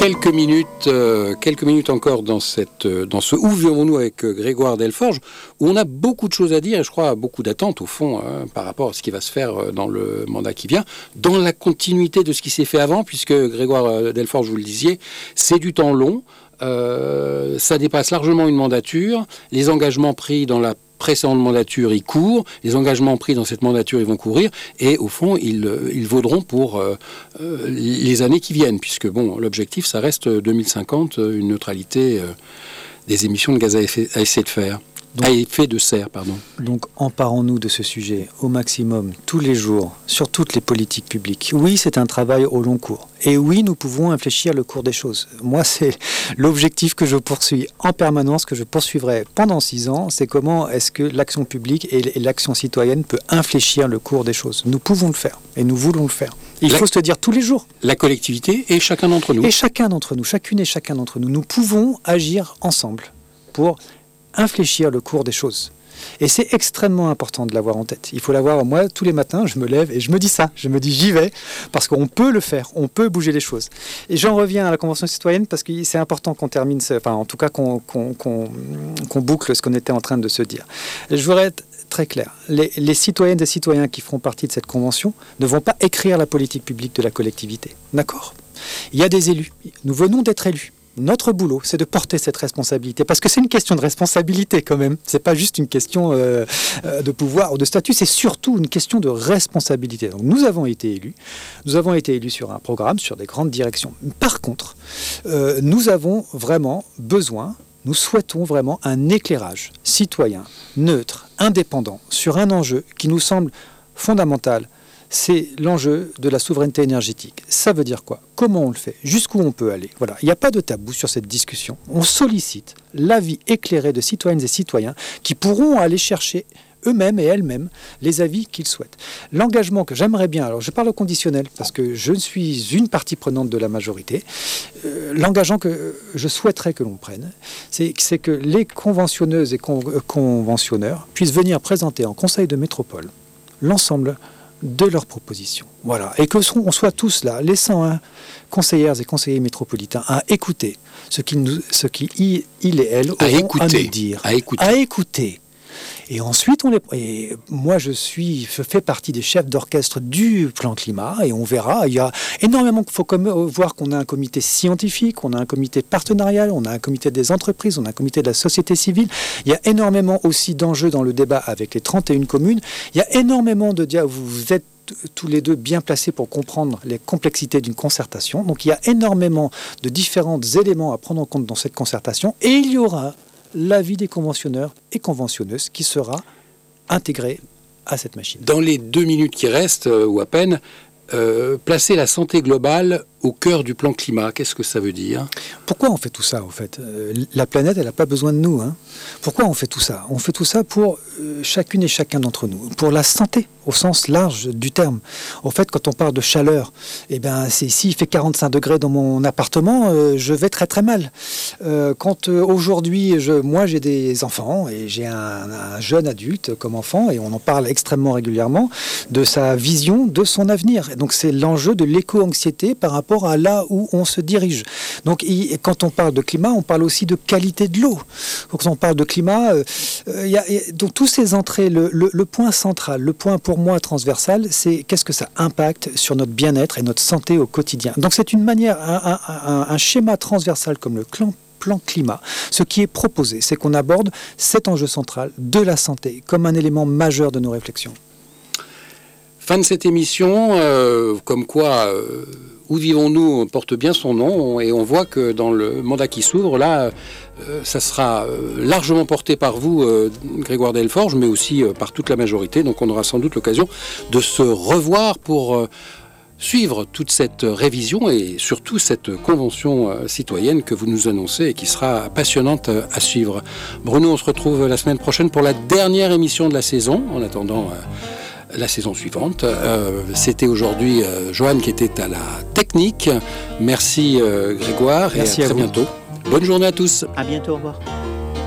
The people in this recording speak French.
Quelques minutes encore dans ce Où vivons-nous avec Grégoire Delforge, où on a beaucoup de choses à dire et je crois beaucoup d'attentes au fond par rapport à ce qui va se faire dans le mandat qui vient, dans la continuité de ce qui s'est fait avant, puisque Grégoire Delforge, vous le disiez, c'est du temps long, ça dépasse largement une mandature, les engagements pris dans la précédente mandature, ils courent, les engagements pris dans cette mandature, ils vont courir, et au fond, ils vaudront pour les années qui viennent, puisque bon, l'objectif, ça reste 2050, une neutralité des émissions de gaz à effet de serre. Donc, emparons-nous de ce sujet au maximum, tous les jours, sur toutes les politiques publiques. Oui, c'est un travail au long cours. Et oui, nous pouvons infléchir le cours des choses. Moi, c'est l'objectif que je poursuis en permanence, que je poursuivrai pendant 6 ans, c'est comment est-ce que l'action publique et l'action citoyenne peut infléchir le cours des choses. Nous pouvons le faire, et nous voulons le faire. Il faut se le dire tous les jours. La collectivité et chacun d'entre nous. Et chacun d'entre nous, chacune et chacun d'entre nous. Nous pouvons agir ensemble pour infléchir le cours des choses. Et c'est extrêmement important de l'avoir en tête. Il faut l'avoir, moi, tous les matins, je me lève et je me dis ça. Je me dis, j'y vais, parce qu'on peut le faire, on peut bouger les choses. Et j'en reviens à la Convention citoyenne, parce que c'est important qu'on termine, en tout cas qu'on boucle ce qu'on était en train de se dire. Je voudrais être très clair. Les citoyennes et citoyens qui feront partie de cette Convention ne vont pas écrire la politique publique de la collectivité. D'accord ? Il y a des élus. Nous venons d'être élus. Notre boulot, c'est de porter cette responsabilité, parce que c'est une question de responsabilité quand même. C'est pas juste une question de pouvoir ou de statut, c'est surtout une question de responsabilité. Donc nous avons été élus sur un programme, sur des grandes directions. Par contre, nous avons vraiment besoin, nous souhaitons vraiment un éclairage citoyen, neutre, indépendant, sur un enjeu qui nous semble fondamental. C'est l'enjeu de la souveraineté énergétique. Ça veut dire quoi ? Comment on le fait ? Jusqu'où on peut aller ? Voilà, il n'y a pas de tabou sur cette discussion. On sollicite l'avis éclairé de citoyennes et citoyens qui pourront aller chercher eux-mêmes et elles-mêmes les avis qu'ils souhaitent. L'engagement que j'aimerais bien, alors je parle au conditionnel parce que je suis une partie prenante de la majorité, l'engagement que je souhaiterais que l'on prenne, c'est que les conventionneuses et conventionneurs puissent venir présenter en conseil de métropole l'ensemble de leurs propositions. Voilà. Et on soit tous là, les 101 conseillères et conseillers métropolitains, à écouter ce qu'ils et elles auront à nous dire. À écouter. Et ensuite, moi, je fais partie des chefs d'orchestre du plan climat, et on verra. Il y a énormément. Il faut voir qu'on a un comité scientifique, on a un comité partenarial, on a un comité des entreprises, on a un comité de la société civile. Il y a énormément aussi d'enjeux dans le débat avec les 31 communes. Il y a énormément de dialogues. Vous êtes tous les deux bien placés pour comprendre les complexités d'une concertation. Donc, il y a énormément de différents éléments à prendre en compte dans cette concertation, et il y aura l'avis des conventionneurs et conventionneuses qui sera intégré à cette machine. Dans les 2 minutes qui restent, ou à peine, placer la santé globale au cœur du plan climat, qu'est-ce que ça veut dire ? Pourquoi on fait tout ça, en fait ? La planète, elle n'a pas besoin de nous. Pourquoi on fait tout ça ? On fait tout ça pour chacune et chacun d'entre nous, pour la santé, au sens large du terme. En fait, quand on parle de chaleur, s'il fait 45 degrés dans mon appartement, je vais très très mal. Quand aujourd'hui, moi j'ai des enfants, et j'ai un jeune adulte comme enfant, et on en parle extrêmement régulièrement, de sa vision, de son avenir. Et donc c'est l'enjeu de l'éco-anxiété par rapport à là où on se dirige. Donc quand on parle de climat, on parle aussi de qualité de l'eau. Quand on parle de climat, donc tous ces entrées, le point central, le point pour moi transversal, c'est qu'est-ce que ça impacte sur notre bien-être et notre santé au quotidien. Donc c'est une manière, un schéma transversal comme le plan climat. Ce qui est proposé, c'est qu'on aborde cet enjeu central de la santé comme un élément majeur de nos réflexions. Fin de cette émission, comme quoi Où vivons-nous porte bien son nom, et on voit que dans le mandat qui s'ouvre, là, ça sera largement porté par vous, Grégoire Delforge, mais aussi par toute la majorité. Donc on aura sans doute l'occasion de se revoir pour suivre toute cette révision et surtout cette convention citoyenne que vous nous annoncez et qui sera passionnante à suivre. Bruno, on se retrouve la semaine prochaine pour la dernière émission de la saison, en attendant la saison suivante. C'était aujourd'hui Johan qui était à la technique. Merci Grégoire. Merci, et à très bientôt. Bonne journée à tous. À bientôt, au revoir.